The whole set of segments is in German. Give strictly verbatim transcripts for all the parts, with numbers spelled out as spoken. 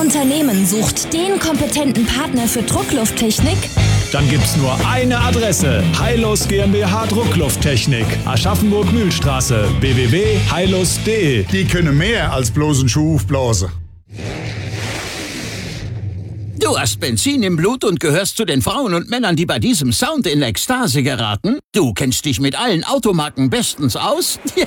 Unternehmen sucht den kompetenten Partner für Drucklufttechnik? Dann gibt's nur eine Adresse. Heilus GmbH Drucklufttechnik. Aschaffenburg-Mühlstraße. w w w punkt heilus punkt de. Die können mehr als bloß einen Schuh aufblasen. Du hast Benzin im Blut und gehörst zu den Frauen und Männern, die bei diesem Sound in Ekstase geraten? Du kennst dich mit allen Automarken bestens aus? Ja!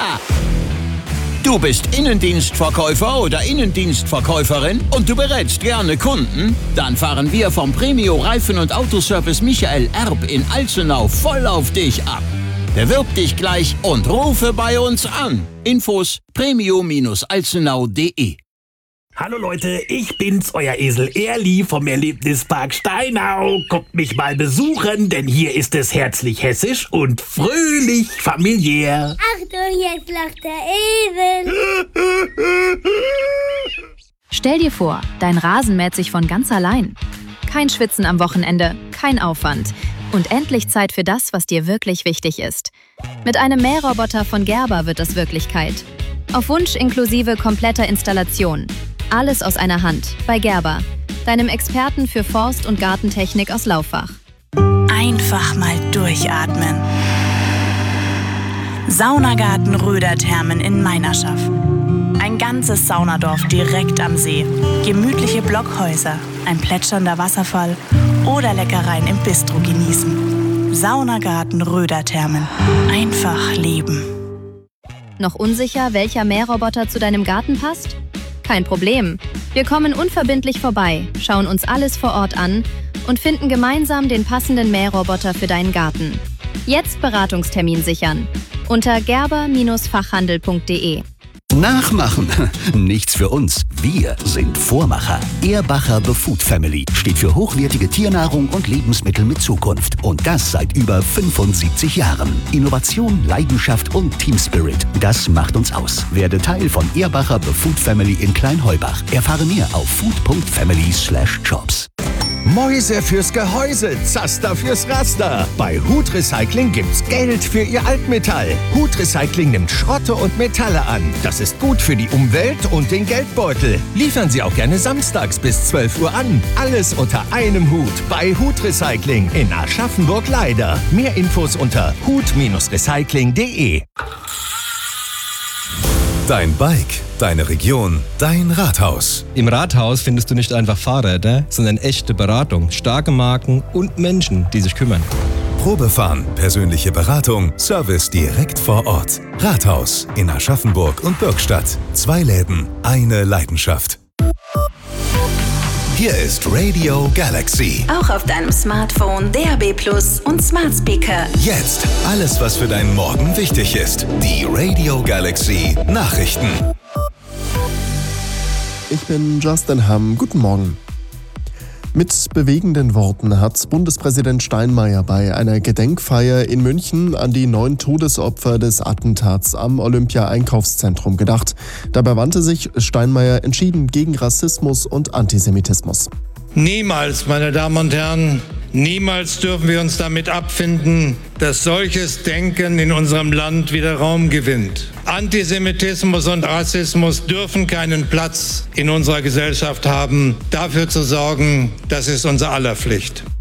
Du bist Innendienstverkäufer oder Innendienstverkäuferin und du berätst gerne Kunden? Dann fahren wir vom Premio Reifen- und Autoservice Michael Erb in Alzenau voll auf dich ab. Bewirb dich gleich und rufe bei uns an. Infos premio Bindestrich alzenau punkt de. Hallo Leute, ich bin's, euer Esel Erli vom Erlebnispark Steinau. Kommt mich mal besuchen, denn hier ist es herzlich hessisch und fröhlich familiär. Achtung, jetzt lacht der Esel. Stell dir vor, dein Rasen mäht sich von ganz allein. Kein Schwitzen am Wochenende, kein Aufwand. Und endlich Zeit für das, was dir wirklich wichtig ist. Mit einem Mähroboter von Gerber wird das Wirklichkeit. Auf Wunsch inklusive kompletter Installation. Alles aus einer Hand, bei Gerber, deinem Experten für Forst- und Gartentechnik aus Lauffach. Einfach mal durchatmen. Saunagarten Röderthermen in Meinerschaff. Ein ganzes Saunadorf direkt am See. Gemütliche Blockhäuser, ein plätschernder Wasserfall oder Leckereien im Bistro genießen. Saunagarten Röderthermen. Einfach leben. Noch unsicher, welcher Mähroboter zu deinem Garten passt? Kein Problem. Wir kommen unverbindlich vorbei, schauen uns alles vor Ort an und finden gemeinsam den passenden Mähroboter für deinen Garten. Jetzt Beratungstermin sichern unter gerber Bindestrich fachhandel punkt de. Nachmachen. Nichts für uns. Wir sind Vormacher. Ehrbacher The Food Family steht für hochwertige Tiernahrung und Lebensmittel mit Zukunft. Und das seit über fünfundsiebzig Jahren. Innovation, Leidenschaft und Teamspirit. Das macht uns aus. Werde Teil von Ehrbacher The Food Family in Kleinheubach. Erfahre mehr auf food punkt family slash jobs. Mäuse fürs Gehäuse, Zaster fürs Raster. Bei Hut Recycling gibt's Geld für Ihr Altmetall. Hut Recycling nimmt Schrotte und Metalle an. Das ist gut für die Umwelt und den Geldbeutel. Liefern Sie auch gerne samstags bis zwölf Uhr an. Alles unter einem Hut bei Hut Recycling in Aschaffenburg-Leider. Mehr Infos unter hut Bindestrich recycling punkt de. Dein Bike, deine Region, dein Rathaus. Im Rathaus findest du nicht einfach Fahrräder, sondern echte Beratung, starke Marken und Menschen, die sich kümmern. Probefahren, persönliche Beratung, Service direkt vor Ort. Rathaus in Aschaffenburg und Bürgstadt. Zwei Läden, eine Leidenschaft. Hier ist Radio Galaxy. Auch auf deinem Smartphone, D A B Plus und Smart Speaker. Jetzt alles, was für deinen Morgen wichtig ist. Die Radio Galaxy Nachrichten. Ich bin Justin Hamm. Guten Morgen. Mit bewegenden Worten hat Bundespräsident Steinmeier bei einer Gedenkfeier in München an die neun Todesopfer des Attentats am Olympia-Einkaufszentrum gedacht. Dabei wandte sich Steinmeier entschieden gegen Rassismus und Antisemitismus. Niemals, meine Damen und Herren, niemals dürfen wir uns damit abfinden, dass solches Denken in unserem Land wieder Raum gewinnt. Antisemitismus und Rassismus dürfen keinen Platz in unserer Gesellschaft haben. Dafür zu sorgen, das ist unser aller Pflicht.